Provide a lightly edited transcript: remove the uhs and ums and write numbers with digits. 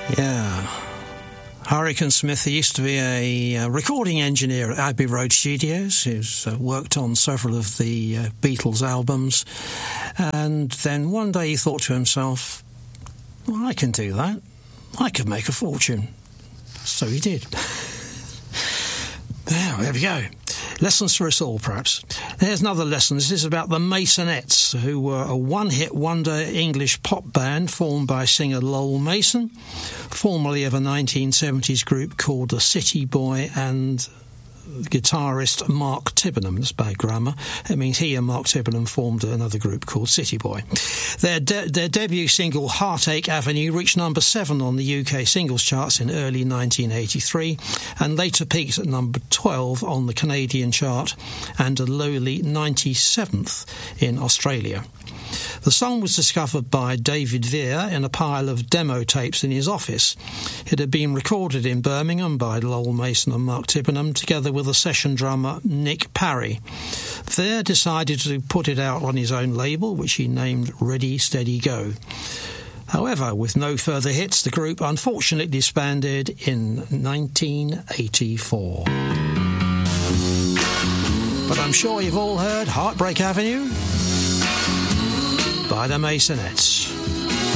Yeah. Hurricane Smith, he used to be a recording engineer at Abbey Road Studios, who's worked on several of the Beatles albums. And then one day he thought to himself, well, I can do that. I could make a fortune. So he did. There we go. Lessons for us all, perhaps. Here's another lesson. This is about the Masonettes, who were a one-hit wonder English pop band formed by singer Lowell Mason, formerly of a 1970s group called the City Boy, and guitarist Mark Tibbenham. That's bad grammar. It means he and Mark Tibbenham formed another group called City Boy. Their debut single Heartache Avenue reached number 7 on the UK singles charts in early 1983 and later peaked at number 12 on the Canadian chart and a lowly 97th in Australia. The song was discovered by David Veer in a pile of demo tapes in his office. It had been recorded in Birmingham by Lowell Mason and Mark Tibbenham, together with a session drummer Nick Parry. Veer decided to put it out on his own label, which he named Ready, Steady, Go. However, with no further hits, the group unfortunately disbanded in 1984. But I'm sure you've all heard Heartbreak Avenue by the Masonettes.